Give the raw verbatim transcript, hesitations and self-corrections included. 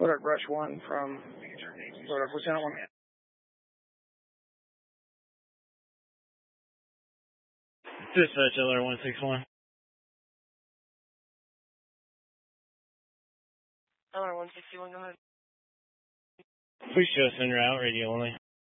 Loadout Rush one from Loadout Lieutenant one. Dispatch L R one six one. L R one sixty-one, go ahead. Please show us en route, radio only.